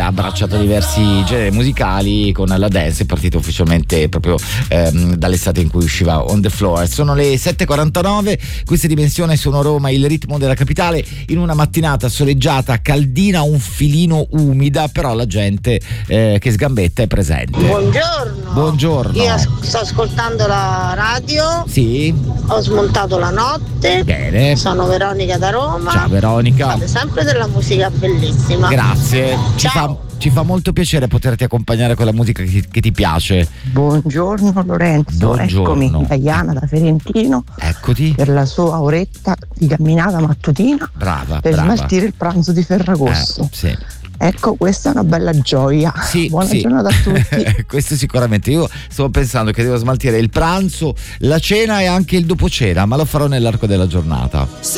abbracciato diversi generi musicali. Con la dance è partito ufficialmente proprio dall'estate in cui usciva On The Floor. Sono le 7:49, questa è Dimensione Sono Roma, il ritmo della capitale, in una mattinata soleggiata, caldina, un filino umida, però la gente che sgambetta è presente. Buongiorno. Io sto ascoltando la radio. Sì. Ho smontato la notte. Bene. Sono Veronica da Roma. Ciao Veronica. Fate sempre della musica bellissima. Grazie. Ciao. Ci fa molto piacere poterti accompagnare con la musica che ti piace. Buongiorno Lorenzo. Buongiorno. Eccomi, Diana da Ferentino. Eccoti. Per la sua oretta di camminata mattutina. Brava. Per smaltire il pranzo di Ferragosto. Sì. Ecco, questa è una bella gioia. Sì, Buona giornata a tutti. Questo sicuramente. Io stavo pensando che devo smaltire il pranzo, la cena e anche il dopo cena, ma lo farò nell'arco della giornata.